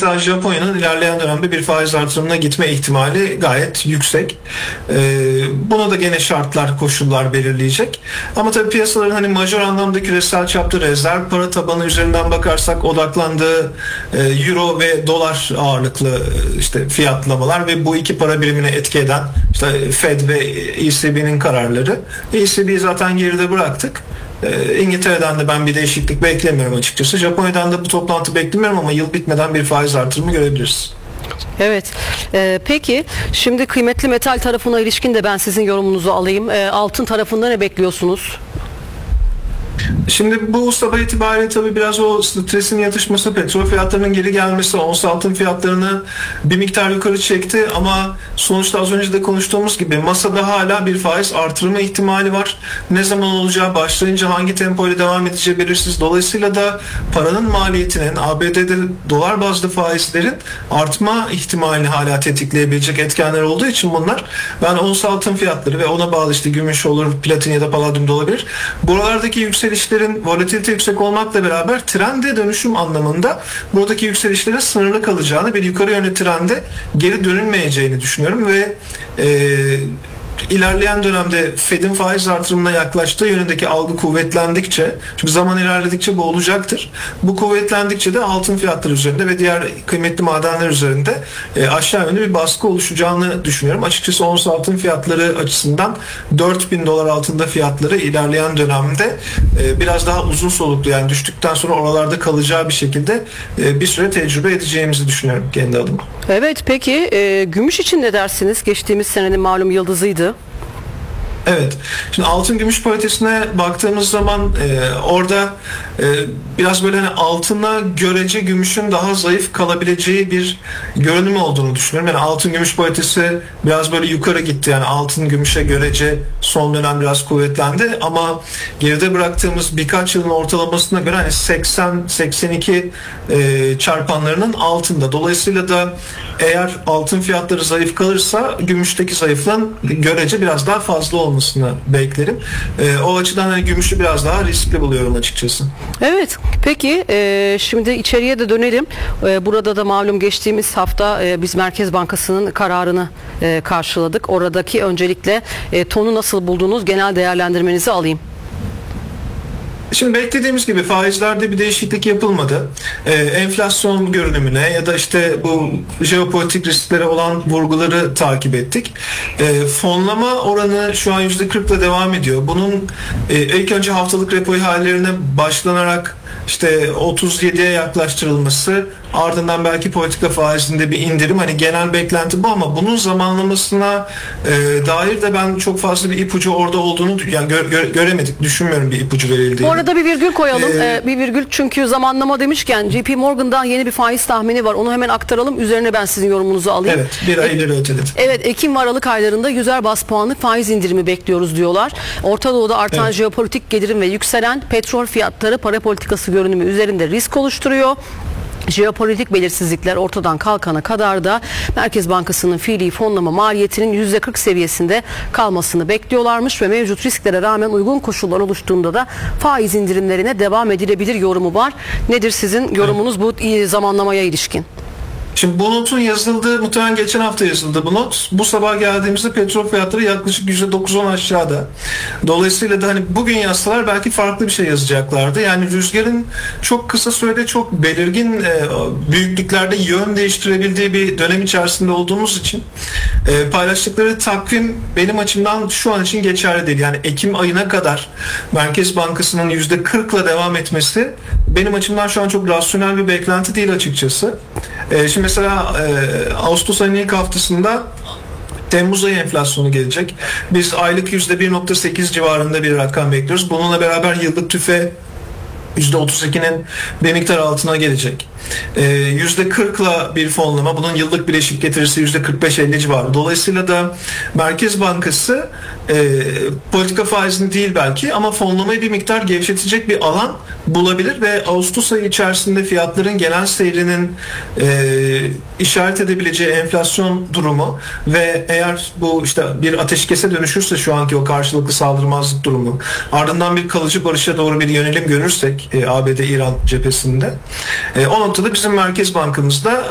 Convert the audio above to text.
mesela Japonya'nın ilerleyen dönemde bir faiz artırımına gitme ihtimali gayet yüksek. Buna da gene şartlar, koşullar belirleyecek. Ama tabii piyasaların hani majör anlamda küresel çapta rezerv para tabanı üzerinden bakarsak odaklandığı euro ve dolar ağırlıklı işte fiyatlamalar ve bu iki para birimine etki eden işte Fed ve ECB'nin kararları. ECB'yi zaten geride bıraktık. İngiltere'den de ben bir değişiklik beklemiyorum açıkçası. Japonya'dan da bu toplantı beklemiyorum ama yıl bitmeden bir faiz artırımı görebiliriz. Evet. Peki şimdi kıymetli metal tarafına ilişkin de ben sizin yorumunuzu alayım. Altın tarafında ne bekliyorsunuz? Şimdi bu sabah itibariyle tabii biraz o stresin yatışması, petrol fiyatlarının geri gelmesi, ons altın fiyatlarını bir miktar yukarı çekti ama sonuçta az önce de konuştuğumuz gibi masada hala bir faiz artırma ihtimali var. Ne zaman olacağı, başlayınca hangi tempoyla devam edeceği belirsiz. Dolayısıyla da paranın maliyetinin, ABD'de dolar bazlı faizlerin artma ihtimalini hala tetikleyebilecek etkenler olduğu için bunlar. Ben ons altın fiyatları ve ona bağlı işte gümüş olur, platin ya da paladyum da olabilir. Buralardaki yükselişlerin volatilite yüksek olmakla beraber trende dönüşüm anlamında buradaki yükselişlerin sınırlı kalacağını, bir yukarı yönlü trende geri dönülmeyeceğini düşünüyorum ve ilerleyen dönemde Fed'in faiz artırımına yaklaştığı yönündeki algı kuvvetlendikçe, çünkü zaman ilerledikçe bu olacaktır. Bu kuvvetlendikçe de altın fiyatları üzerinde ve diğer kıymetli madenler üzerinde aşağı yönlü bir baskı oluşacağını düşünüyorum. Açıkçası ons altın fiyatları açısından $4.000 altında fiyatları ilerleyen dönemde biraz daha uzun soluklu, yani düştükten sonra oralarda kalacağı bir şekilde bir süre tecrübe edeceğimizi düşünüyorum kendi adıma. Evet, peki gümüş için ne dersiniz? Geçtiğimiz senenin malum yıldızıydı. Evet. Şimdi altın gümüş paritesine baktığımız zaman orada biraz böyle hani altına görece gümüşün daha zayıf kalabileceği bir görünüm olduğunu düşünüyorum. Yani altın gümüş paritesi biraz böyle yukarı gitti. Yani altın gümüşe görece son dönem biraz kuvvetlendi ama geride bıraktığımız birkaç yılın ortalamasına göre hani 80-82 çarpanlarının altında. Dolayısıyla da eğer altın fiyatları zayıf kalırsa gümüşteki zayıflığın görece biraz daha fazla olmasını beklerim. O açıdan hani gümüşü biraz daha riskli buluyorum açıkçası. Evet. Peki şimdi içeriye de dönelim. Burada da malum geçtiğimiz hafta biz Merkez Bankası'nın kararını karşıladık. Oradaki öncelikle tonu nasıl buldunuz? Genel değerlendirmenizi alayım. Şimdi beklediğimiz gibi faizlerde bir değişiklik yapılmadı. Enflasyon görünümüne ya da işte bu jeopolitik risklere olan vurguları takip ettik. Fonlama oranı şu an %40 ile devam ediyor. Bunun ilk önce haftalık repo ihalelerine başlanarak işte 37'ye yaklaştırılması, ardından belki politika faizinde bir indirim, hani genel beklenti bu ama bunun zamanlamasına dair de ben çok fazla bir ipucu orada olduğunu yani göremedik. Düşünmüyorum bir ipucu verildiğini. Bu arada bir virgül koyalım. Bir virgül, çünkü zamanlama demişken JP Morgan'dan yeni bir faiz tahmini var. Onu hemen aktaralım. Üzerine ben sizin yorumunuzu alayım. Evet, bir ay ileri öteledi. Evet, Ekim ve Aralık aylarında 100'er bas puanlık faiz indirimi bekliyoruz diyorlar. Orta Doğu'da artan jeopolitik gerilim ve yükselen petrol fiyatları para politikası görünümü üzerinde risk oluşturuyor. Jeopolitik belirsizlikler ortadan kalkana kadar da Merkez Bankası'nın fiili fonlama maliyetinin %40 seviyesinde kalmasını bekliyorlarmış ve mevcut risklere rağmen uygun koşullar oluştuğunda da faiz indirimlerine devam edilebilir yorumu var. Nedir sizin yorumunuz bu zamanlamaya ilişkin? Şimdi bu notun yazıldığı, muhtemelen geçen hafta yazıldı bu not. Bu sabah geldiğimizde petrol fiyatları yaklaşık %9-10 aşağıda. Dolayısıyla da hani bugün yazsalar belki farklı bir şey yazacaklardı. Yani rüzgarın çok kısa sürede çok belirgin büyüklüklerde yön değiştirebildiği bir dönem içerisinde olduğumuz için paylaştıkları takvim benim açımdan şu an için geçerli değil. Yani Ekim ayına kadar Merkez Bankası'nın %40'la devam etmesi benim açımdan şu an çok rasyonel bir beklenti değil açıkçası. Şimdi mesela Ağustos ayının ilk haftasında Temmuz ayı enflasyonu gelecek. Biz aylık %1.8 civarında bir rakam bekliyoruz. Bununla beraber yıllık tüfe %32'nin bir miktar altına gelecek. %40'la bir fonlama, bunun yıllık bileşik getirisi %45-50 civarı. Dolayısıyla da Merkez Bankası politika faizini değil belki ama fonlamayı bir miktar gevşetecek bir alan bulabilir ve Ağustos ayı içerisinde fiyatların genel seyrinin işaret edebileceği enflasyon durumu ve eğer bu işte bir ateşkese dönüşürse şu anki o karşılıklı saldırmazlık durumu, ardından bir kalıcı barışa doğru bir yönelim görürsek ABD-İran cephesinde, o noktada bizim Merkez Bankamızda